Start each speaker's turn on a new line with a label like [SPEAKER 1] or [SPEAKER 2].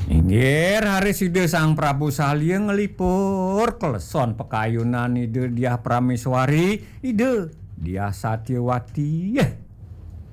[SPEAKER 1] Inggir hari Side Sang Prabu Salya ngelipur keleson pekayunan ide dia Prameswari ide dia Satyawati.